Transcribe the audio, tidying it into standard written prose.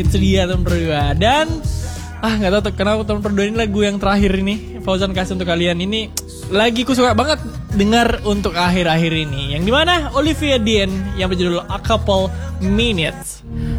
Itu dia teman berdua. Dan nggak tahu kenapa teman berdua ini lagu yang terakhir ini Fauzan kasih untuk kalian ini lagi ku suka banget dengar untuk akhir-akhir ini, yang dimana Olivia Dean yang berjudul A Couple Minutes.